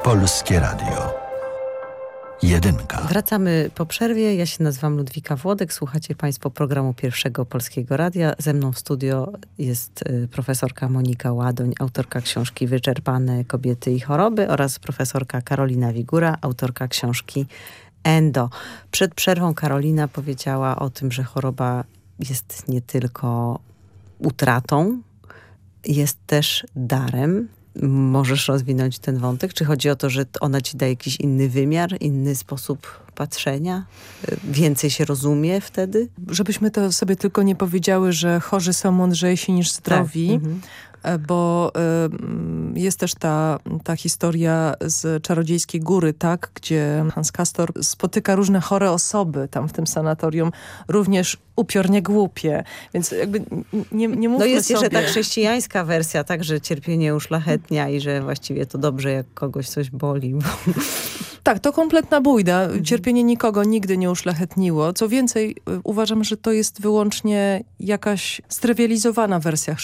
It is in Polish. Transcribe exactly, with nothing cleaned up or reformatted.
Polskie Radio. Jedynka. Wracamy po przerwie. Ja się nazywam Ludwika Włodek. Słuchacie Państwo programu Pierwszego Polskiego Radia. Ze mną w studio jest profesorka Monika Ładoń, autorka książki Wyczerpane kobiety i choroby, oraz profesorka Karolina Wigura, autorka książki Endo. Przed przerwą Karolina powiedziała o tym, że choroba jest nie tylko utratą, jest też darem. Możesz rozwinąć ten wątek? Czy chodzi o to, że ona ci daje jakiś inny wymiar, inny sposób patrzenia? Więcej się rozumie wtedy? Żebyśmy to sobie tylko nie powiedziały, że chorzy są mądrzejsi niż zdrowi, tak. mhm. bo y, jest też ta, ta historia z Czarodziejskiej Góry, tak, gdzie Hans Castor spotyka różne chore osoby tam w tym sanatorium, również upiornie głupie, więc jakby nie, nie mówmy No jest sobie. jeszcze ta chrześcijańska wersja, tak, że cierpienie uszlachetnia i że właściwie to dobrze, jak kogoś coś boli. Bo... Tak, to kompletna bójda. Mhm. Cierpienie nikogo nigdy nie uszlachetniło. Co więcej, uważam, że to jest wyłącznie jakaś strywializowana wersja chrześcijaństwa.